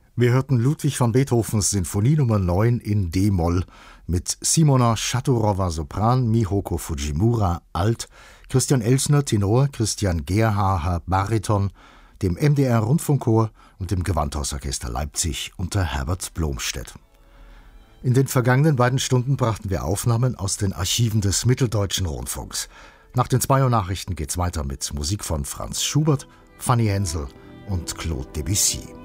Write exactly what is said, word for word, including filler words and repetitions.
Wir hörten Ludwig van Beethovens Sinfonie Nummer neun in D-Moll mit Simona Schaturowa Sopran, Mihoko Fujimura Alt, Christian Elsner Tenor, Christian Gerhaher Bariton, dem M D R-Rundfunkchor und dem Gewandhausorchester Leipzig unter Herbert Blomstedt. In den vergangenen beiden Stunden brachten wir Aufnahmen aus den Archiven des Mitteldeutschen Rundfunks. Nach den zwei Uhr Nachrichten geht's weiter mit Musik von Franz Schubert, Fanny Hensel und Claude Debussy.